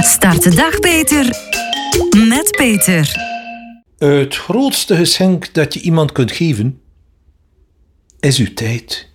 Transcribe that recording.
Start de dag beter met Peter. Het grootste geschenk dat je iemand kunt geven, is uw tijd.